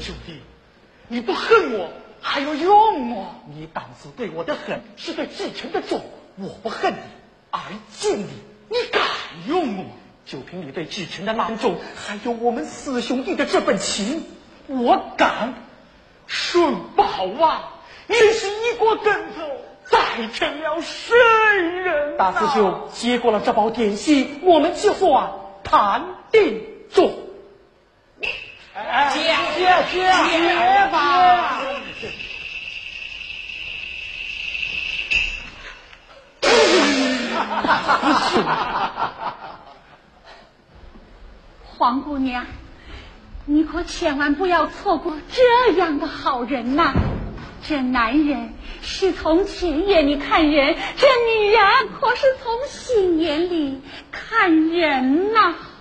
兄弟，你不恨我还有用我？你当初对我的恨是对继承的重，我不恨你，而敬你，你敢用我？就凭你对继承的那重，还有我们四兄弟的这份情，我敢。顺宝啊，你是一锅跟头，再成了圣人。大师兄接过了这包点心，我们就算谈定中。接吧。 黄姑娘，你可千万不要错过这样的好人呐！这男人是从前眼里看人，这女人可是从心眼里看人呐！